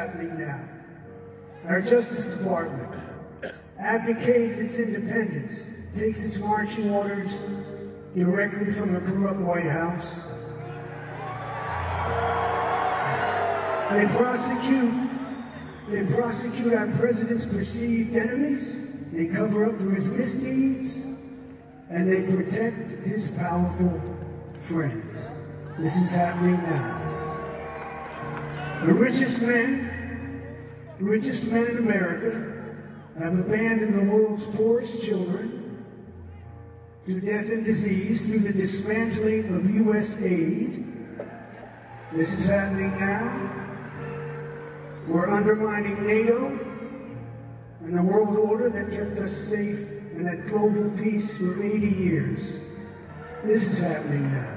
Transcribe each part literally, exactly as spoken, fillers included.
happening now. Our Justice Department abdicated its independence, takes its marching orders directly from the corrupt White House. They prosecute, they prosecute our president's perceived enemies, they cover up for his misdeeds, and they protect his powerful friends. This is happening now. The richest men, the richest men in America have abandoned the world's poorest children to death and disease through the dismantling of U S aid. This is happening now. We're undermining NATO and the world order that kept us safe and at global peace for eighty years. This is happening now.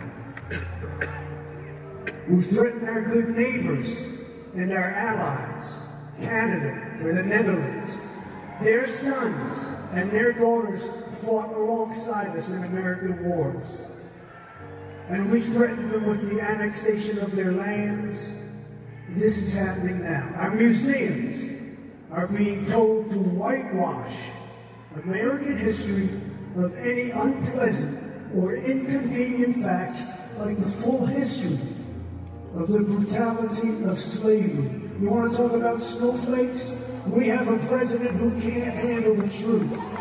We threaten our good neighbors and our allies, Canada or the Netherlands. Their sons and their daughters fought alongside us in American wars. And we threaten them with the annexation of their lands. This is happening now. Our museums are being told to whitewash American history of any unpleasant or inconvenient facts like the full history of the brutality of slavery. You want to talk about snowflakes? We have a president who can't handle the truth.